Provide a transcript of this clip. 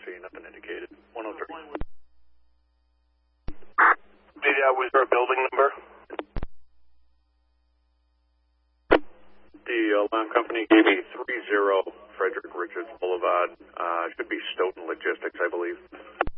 see nothing indicated. 103. Was there a building number? The alarm company gave me 30 Frederick Richards Boulevard. Should be Stoughton Logistics, I believe.